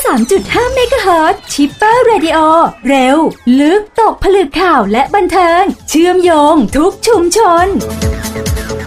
93.5 เมกะเฮิรตซ์ชิปเปอร์เรดิโอเร็วลึกตกผลึกข่าวและบันเทิงเชื่อมโยงทุกชุมชน